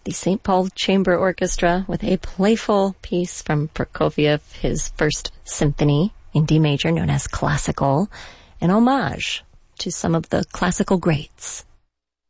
the St. Paul Chamber Orchestra with a playful piece from Prokofiev, his first symphony in D major known as Classical, an homage to some of the classical greats.